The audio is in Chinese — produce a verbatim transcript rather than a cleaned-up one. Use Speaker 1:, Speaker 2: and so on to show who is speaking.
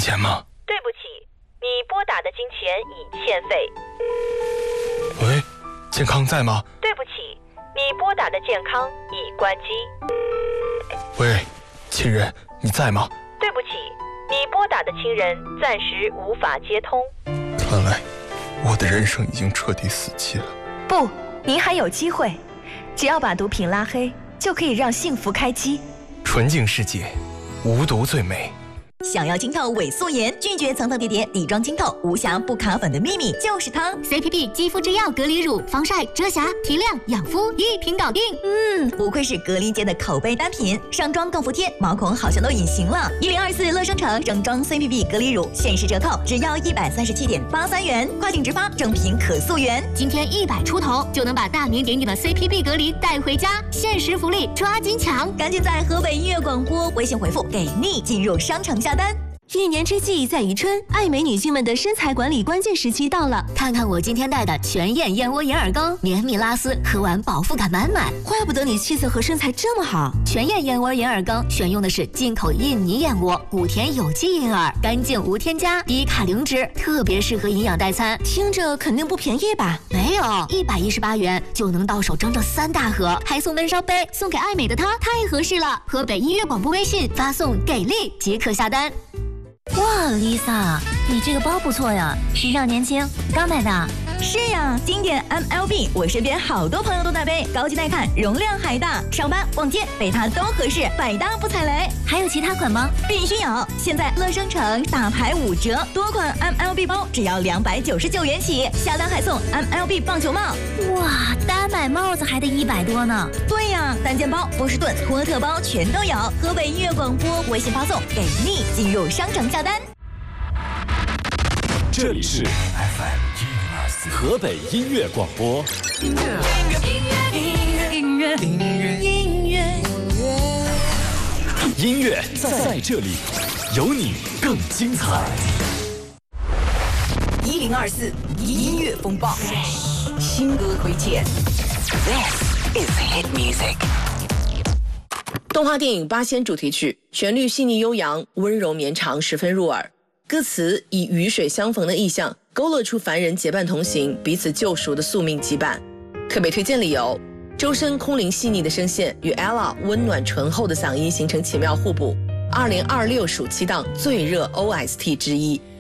Speaker 1: 钱吗？
Speaker 2: 对不起，你拨打的金钱已欠费。
Speaker 1: 喂，健康在吗？
Speaker 2: 对不起，你拨打的健康已关机。
Speaker 1: 喂，亲人，你在吗？
Speaker 2: 对不起，你拨打的亲人暂时无法接通。
Speaker 1: 看来我的人生已经彻底死机了。
Speaker 3: 不，您还有机会，只要把毒品拉黑，就可以让幸福开机。
Speaker 1: 纯净世界，无毒最美。
Speaker 4: 想要清透伪素颜，拒绝层层叠叠底妆清透，无瑕不卡粉的秘密就是它。
Speaker 5: C P P 肌肤之钥隔离乳，防晒、遮瑕、提亮、养肤，一瓶搞定。
Speaker 4: 嗯，不愧是隔离界的口碑单品，上妆更服帖，毛孔好像都隐形了。一零二四乐生城整装 C P P 隔离乳限时折扣，只要一百三十七点八三元，跨境直发，正品可溯源。
Speaker 5: 今天一百出头就能把大名鼎鼎的 C P P 隔离带回家，限时福利，抓紧抢！
Speaker 4: 赶紧在河北音乐广播微信回复给力进入商城下单。
Speaker 6: 一年之计在于春，爱美女性们的身材管理关键时期到了。
Speaker 5: 看看我今天带的全燕燕窝银耳羹，绵密拉丝，喝完饱腹感满满。
Speaker 6: 怪不得你气色和身材这么好。
Speaker 5: 全燕燕窝银耳羹选用的是进口印尼燕窝，谷田有机银耳，干净无添加，低卡零脂，特别适合营养代餐。
Speaker 6: 听着肯定不便宜吧？
Speaker 5: 没有，一百一十八元就能到手整整三大盒，还送温烧杯，送给爱美的她太合适了。河北音乐广播微信发送给力即可下单。
Speaker 7: 哇 ，Lisa， 你这个包不错呀，时尚年轻，刚买的。
Speaker 4: 是呀，经典 M L B， 我身边好多朋友都在背，高级耐看，容量还大，上班逛街背它都合适，百搭不踩雷。
Speaker 7: 还有其他款吗？
Speaker 4: 必须有！现在乐生城大牌五折，多款 M L B 包只要两百九十九元起，下单还送 M L B 棒球帽。
Speaker 7: 哇，单买帽子还得一百多呢。
Speaker 4: 对呀，单肩包、波士顿、托特包全都有。河北音乐广播微信发送给力进入商城下单。
Speaker 8: 这里是 F M 一零二四河北音乐广播。音乐，音乐，音乐，音乐，音乐，音乐，音乐在这里，有你更精彩。
Speaker 4: 一零二四音乐风暴，新歌推荐。This is hit music。
Speaker 9: 动画电影《八仙》主题曲，旋律细腻悠扬，温柔绵长，十分入耳。歌词以雨水相逢的意象，勾勒出凡人结伴同行、彼此救赎的宿命羁绊。特别推荐理由：周深空灵细腻的声线与 Ella 温暖醇厚的嗓音形成奇妙互补。二零二六暑期档最热 O S T 之一。